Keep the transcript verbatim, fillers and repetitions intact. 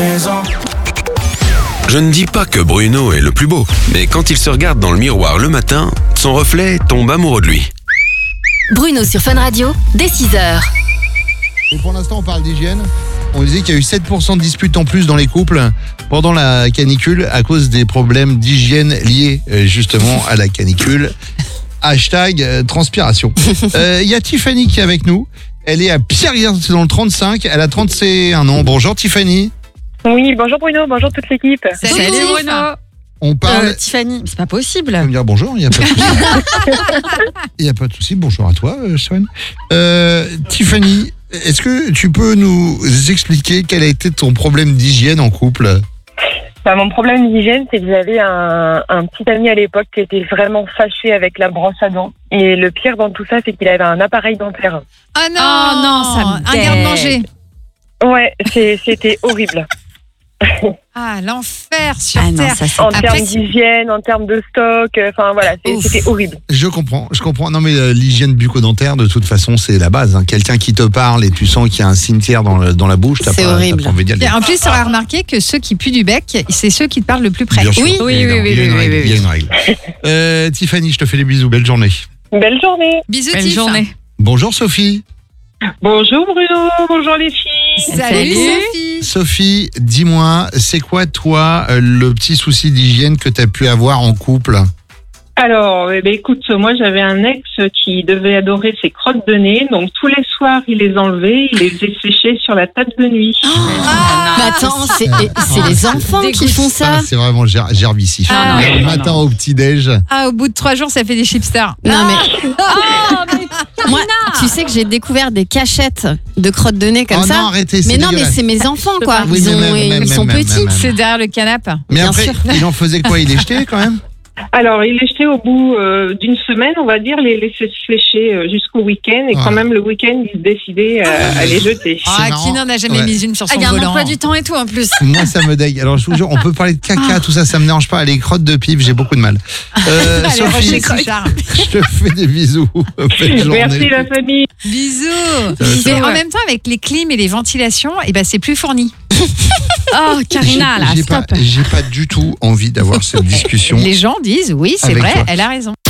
Je ne dis pas que Bruno est le plus beau, mais quand il se regarde dans le miroir le matin, son reflet tombe amoureux de lui. Bruno sur Fun Radio, dès six heures. Et pour l'instant, on parle d'hygiène. On disait qu'il y a eu sept pour cent de disputes en plus dans les couples pendant la canicule à cause des problèmes d'hygiène liés euh, justement à la canicule. Hashtag euh, transpiration. Il euh, y a Tiffany qui est avec nous. Elle est à Pierre-Guerre, c'est dans le trente-cinq. Elle a trente et un ans. Bonjour Tiffany. Oui, bonjour Bruno, bonjour toute l'équipe. Salut, Salut Bruno. On parle... Euh, Tiffany, c'est pas possible. Tu peux me dire bonjour, il n'y a pas de souci. Il n'y a pas de souci. Bonjour à toi, euh, Swan. Euh, Tiffany, est-ce que tu peux nous expliquer quel a été ton problème d'hygiène en couple ? Bah, mon problème d'hygiène, c'est que j'avais un, un petit ami à l'époque qui était vraiment fâché avec la brosse à dents. Et le pire dans tout ça, c'est qu'il avait un appareil dentaire. Oh non, oh non, ça me un garde-manger. Ouais, c'est, c'était horrible. Ah, l'enfer sur ah non, terre. Ça, en Après, termes d'hygiène, en termes de stock, enfin euh, voilà, c'est, c'était horrible. Je comprends, je comprends. Non mais euh, l'hygiène bucco-dentaire, de toute façon, c'est la base. Hein. Quelqu'un qui te parle et tu sens qu'il y a un cimetière dans, le, dans la bouche, t'as c'est pas, horrible. t'as pas envie d'y aller. En plus, tu auras remarqué que ceux qui puent du bec, c'est ceux qui te parlent le plus près. Bien sûr, oui, oui, évidemment. oui, Il y a une oui, règle. oui, Il y a oui. une règle. Euh, Tiffany, je te fais des bisous. Belle journée. Belle journée. Bisous, Belle Tiff. journée. Bonjour Sophie. Bonjour Bruno, bonjour les filles. Salut, Salut. Sophie. Sophie, dis-moi, c'est quoi toi euh, le petit souci d'hygiène que tu as pu avoir en couple ? Alors, eh ben, écoute, moi j'avais un ex qui devait adorer ses crottes de nez, donc tous les soirs il les enlevait, il les séchait sur la table de nuit. Ah, Bah attends, c'est, c'est les enfants qui font ça. Ah, c'est vraiment ger- gerbicide. Ah, non, le non, matin non. au petit-déj. Ah, au bout de trois jours, ça fait des chipsters. Non mais, moi, tu sais que j'ai découvert des cachettes de crottes de nez comme oh ça. non, arrêtez, c'est mais non, mais dégueulasse. c'est mes enfants quoi. Oui, Ils, mais ont- même, ils même, sont même, petits. même, même. C'est derrière le canapé. Mais Bien après, sûr. il en faisait quoi ? Il les jetait quand même ? Alors, il les jetait au bout euh, d'une semaine, on va dire, les laisser sécher euh, jusqu'au week-end, et Ah. quand même le week-end, il se décidait euh, à les jeter. Ah, marrant. qui n'en a jamais Ouais. mis une sur Ah, son il y a un volant. emploi du temps et tout en plus. Moi, ça me dégue. Alors, je vous jure, on peut parler de caca, tout ça, ça me dérange pas. Les crottes de pipe, j'ai beaucoup de mal. Euh, Allez, Sophie, Rocher Souchard. je te fais des bisous. Belle journée. Merci la famille. Bisous. va, ça Mais va. en même temps, avec les clims et les ventilations, eh ben, c'est plus fourni. Oh, Karina, là, j'ai pas, stop. j'ai pas du tout envie d'avoir cette discussion. Les gens disent oui, c'est Avec vrai, toi. elle a raison.